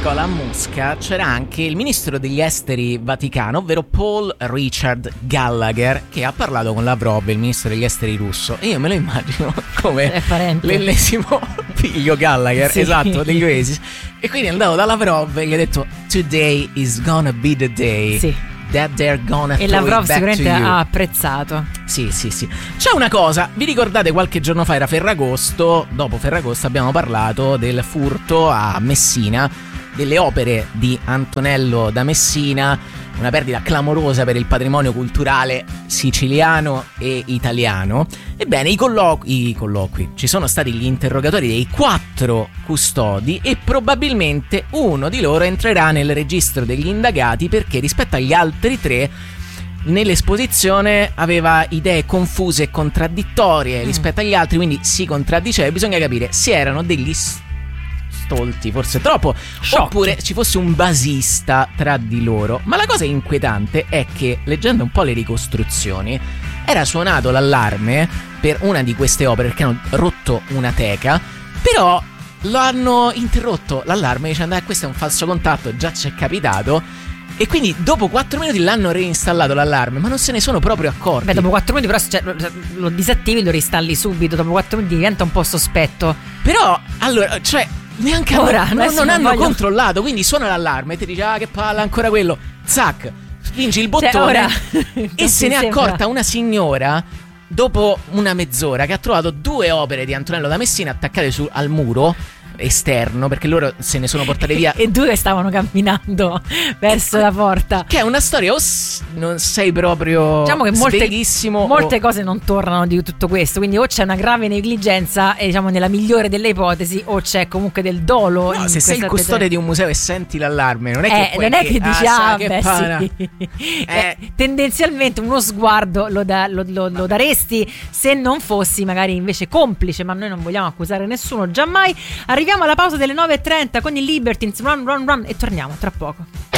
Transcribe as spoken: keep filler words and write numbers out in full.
scuola a Mosca c'era anche il ministro degli esteri Vaticano, ovvero Paul Richard Gallagher, che ha parlato con Lavrov, il ministro degli esteri russo, e io me lo immagino come l'ennesimo figlio Gallagher, sì. Esatto, degli Oasis. E quindi è andato da Lavrov e gli ha detto "Today is gonna be the day". Sì. That they're gonna e Lavrov sicuramente ha apprezzato. Sì, sì, sì. C'è una cosa, vi ricordate qualche giorno fa era Ferragosto, dopo Ferragosto abbiamo parlato del furto a Messina delle opere di Antonello da Messina, una perdita clamorosa per il patrimonio culturale siciliano e italiano. Ebbene, i colloqui, i colloqui, ci sono stati gli interrogatori dei quattro custodi e probabilmente uno di loro entrerà nel registro degli indagati perché rispetto agli altri tre nell'esposizione aveva idee confuse e contraddittorie mm. rispetto agli altri, quindi si contraddiceva. Bisogna capire se erano degli stolti, forse troppo, Sciocchi. Oppure ci fosse un basista tra di loro. Ma la cosa inquietante è che, leggendo un po' le ricostruzioni, era suonato l'allarme per una di queste opere perché hanno rotto una teca, però lo hanno interrotto l'allarme dicendo eh, questo è un falso contatto, già ci è capitato. E quindi dopo quattro minuti l'hanno reinstallato l'allarme, ma non se ne sono proprio accorti. Beh, dopo quattro minuti però cioè, lo disattivi, lo reinstalli subito. Dopo quattro minuti diventa un po' sospetto. Però, allora, cioè neanche ora non, non, non hanno voglio... controllato. Quindi suona l'allarme e ti dice ah che palla, ancora quello. Zac, spingi il bottone, cioè, ora... e se ne è accorta una signora dopo una mezz'ora che ha trovato due opere di Antonello da Messina attaccate su, al muro esterno, perché loro se ne sono portate via e due stavano camminando verso la porta, che è una storia o s- non sei proprio, diciamo che molte, sveghissimo molte o... cose non tornano di tutto questo, quindi o c'è una grave negligenza e diciamo nella migliore delle ipotesi o c'è comunque del dolo. No, se sei il custode te... di un museo e senti l'allarme non è che eh, puoi non è che, che dici ah, ah beh, che sì. eh. eh, tendenzialmente uno sguardo lo, da, lo, lo, lo daresti se non fossi magari invece complice, ma noi non vogliamo accusare nessuno, giammai. Arriviamo alla pausa delle nove e trenta con i Libertines, Run Run Run, e torniamo tra poco.